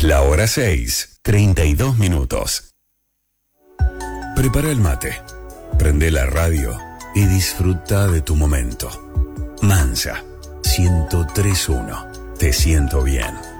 la hora 6, 32 minutos. Prepara el mate, prende la radio y disfruta de tu momento. Mansa, 103.1. Te siento bien.